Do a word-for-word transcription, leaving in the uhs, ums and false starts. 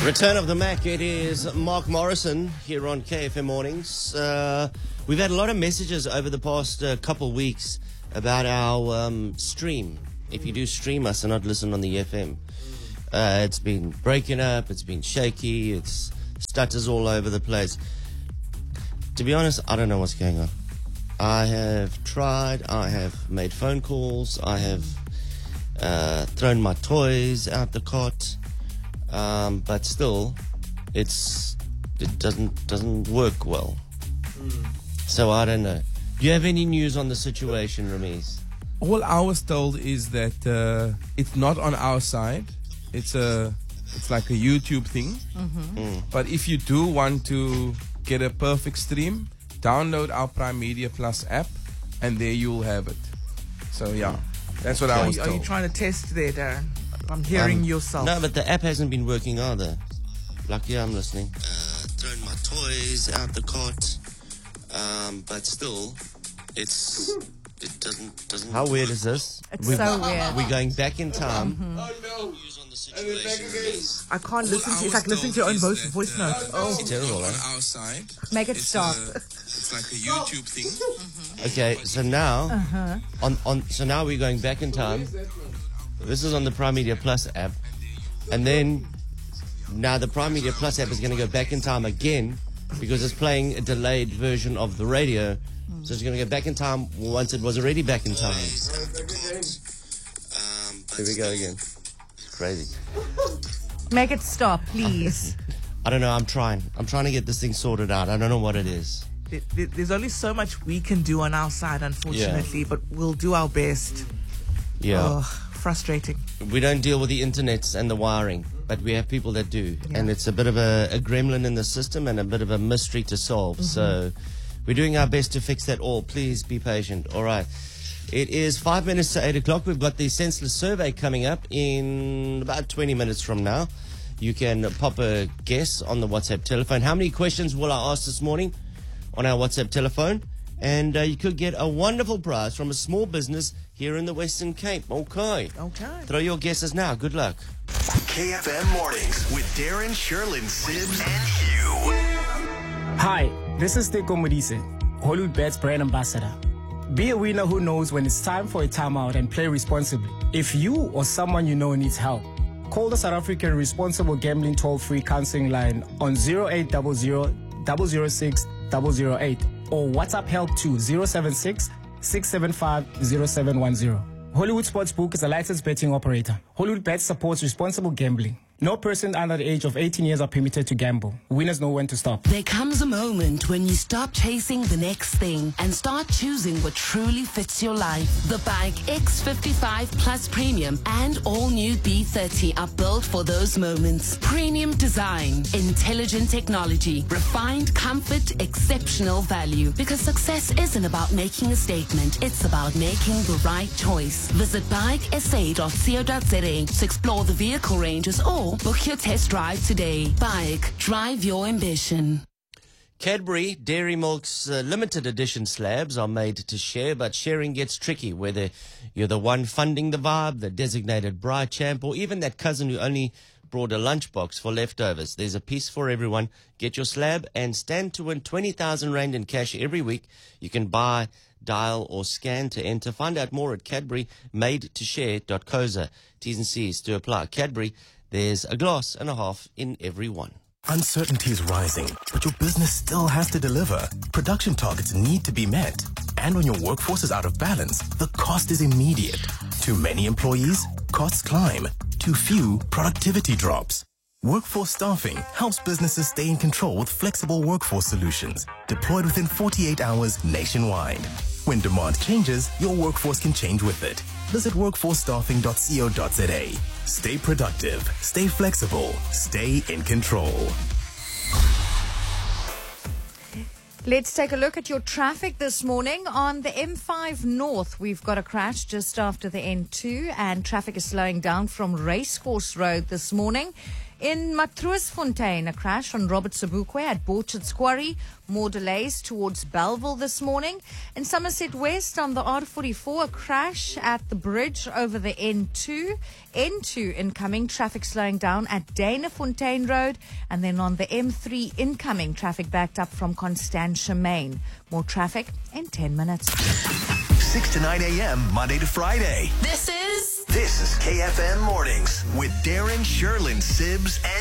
Return of the Mac. It is Mark Morrison here on K F M Mornings. Uh, we've had a lot of messages over the past uh, couple weeks about our um, stream. If you do stream us and not listen on the F M, uh, it's been breaking up, it's been shaky, it's stutters all over the place. To be honest, I don't know what's going on. I have tried, I have made phone calls, I have uh, thrown my toys out the cot. Um, but still, it's it doesn't doesn't work well. Mm. So I don't know. Do you have any news on the situation, Ramiz? All I was told is that uh, it's not on our side. It's a it's like a YouTube thing. Mm-hmm. Mm. But if you do want to get a perfect stream, download our Prime Media Plus app, and there you'll have it. So yeah, that's what I was are, told. Are you trying to test there, Darren? I'm hearing um, yourself. No, but the app hasn't been working either. Lucky I'm listening. Uh, throwing my toys out the cot. Um, but still, it's it doesn't doesn't. How weird is this? It's we're, so weird. We're going back in time. Mm-hmm. Oh no! I can't listen to. It's like listening to your own voice, voice that, notes. Uh, oh, it's terrible. On our side, make it it's stop. A, it's like a YouTube thing. Mm-hmm. Okay, so now uh-huh. on on so now we're going back in time. This is on the Prime Media Plus app. And then now the Prime Media Plus app is going to go back in time again because it's playing a delayed version of the radio. Mm. So it's going to go back in time once it was already back in time. Um, Here we go again. It's crazy. Make it stop, please. I don't know. I'm trying. I'm trying to get this thing sorted out. I don't know what it is. There's only so much we can do on our side, unfortunately, yeah. But we'll do our best. Yeah. Oh. Frustrating. We don't deal with the internet and the wiring, but we have people that do. Yeah. And it's a bit of a, a gremlin in the system and a bit of a mystery to solve. Mm-hmm. So we're doing our best to fix that all. Please be patient. All right. It is five minutes to eight o'clock. We've got the Senseless Survey coming up in about twenty minutes from now. You can pop a guess on the WhatsApp telephone. How many questions will I ask this morning on our WhatsApp telephone? And uh, you could get a wonderful prize from a small business here in the Western Cape. Okay. Okay. Throw your guesses now. Good luck. K F M Mornings with Darren, Sherlyn, Sims, and Hugh. Hi, this is Teko Modise, Hollywood Bets brand ambassador. Be a winner who knows when it's time for a timeout and play responsibly. If you or someone you know needs help, call the South African Responsible Gambling Toll-Free Counseling Line on zero eight zero zero, zero zero six, zero zero eight or WhatsApp help to zero seven six, six seven five, zero seven one zero. Hollywood Sportsbook is a licensed betting operator. Hollywood Bets supports responsible gambling. No person under the age of eighteen years are permitted to gamble. Winners know when to stop. There comes a moment when you stop chasing the next thing and start choosing what truly fits your life. The Bike X fifty-five Plus Premium and all-new B thirty are built for those moments. Premium design, intelligent technology, refined comfort, exceptional value. Because success isn't about making a statement, it's about making the right choice. Visit bike s a dot co dot z a to explore the vehicle ranges or book your test drive today. Bike, drive your ambition. Cadbury Dairy Milk's uh, limited edition slabs are made to share, but sharing gets tricky, whether you're the one funding the vibe, the designated bride champ, or even that cousin who only brought a lunchbox for leftovers. There's a piece for everyone. Get your slab and stand to win twenty thousand rand in cash every week. You can buy, dial, or scan to enter. Find out more at cadbury made to share dot co dot za. T's and C's to apply. Cadbury, there's a glass and a half in every one. Uncertainty is rising, but your business still has to deliver. Production targets need to be met. And when your workforce is out of balance, the cost is immediate. Too many employees? Costs climb. Too few? Productivity drops. Workforce Staffing helps businesses stay in control with flexible workforce solutions, deployed within forty-eight hours nationwide. When demand changes, your workforce can change with it. Visit workforce staffing dot co dot za. Stay productive, stay flexible, stay in control. Let's take a look at your traffic this morning. On the M five North, we've got a crash just after the N two, and traffic is slowing down from Racecourse Road this morning. In Matroosfontein, a crash on Robert Sobukwe at Borchards Quarry. More delays towards Belleville this morning. In Somerset West on the R forty-four, a crash at the bridge over the N two. N two incoming, traffic slowing down at Danafontein Road. And then on the M three incoming, traffic backed up from Constantia Main. More traffic in ten minutes. six to nine a.m. Monday to Friday. This is This is K F M Mornings with Darren, Sherlyn, Sibbs, and